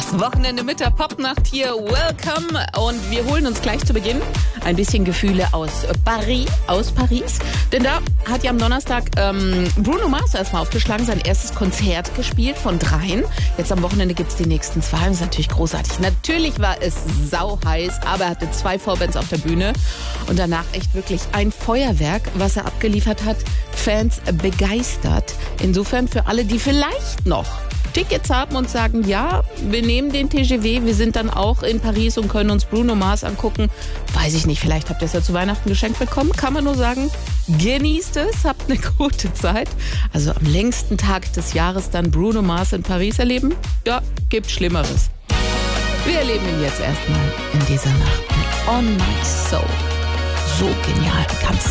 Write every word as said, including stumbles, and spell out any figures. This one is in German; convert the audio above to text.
Wochenende mit der Popnacht hier. Welcome. Und wir holen uns gleich zu Beginn ein bisschen Gefühle aus Paris, aus Paris. Denn da hat ja am Donnerstag ähm, Bruno Mars erstmal aufgeschlagen, sein erstes Konzert gespielt von dreien. Jetzt am Wochenende gibt es die nächsten zwei. Das ist natürlich großartig. Natürlich war es sauheiß, aber er hatte zwei Vorbands auf der Bühne. Und danach echt wirklich ein Feuerwerk, was er abgeliefert hat. Fans begeistert. Insofern für alle, die vielleicht noch Tickets haben und sagen, ja, wir nehmen den T G V, wir sind dann auch in Paris und können uns Bruno Mars angucken. Weiß ich nicht, vielleicht habt ihr es ja zu Weihnachten geschenkt bekommen. Kann man nur sagen, genießt es, habt eine gute Zeit. Also am längsten Tag des Jahres dann Bruno Mars in Paris erleben? Ja, gibt Schlimmeres. Wir erleben ihn jetzt erstmal in dieser Nacht mit On My Soul. So genial, ganz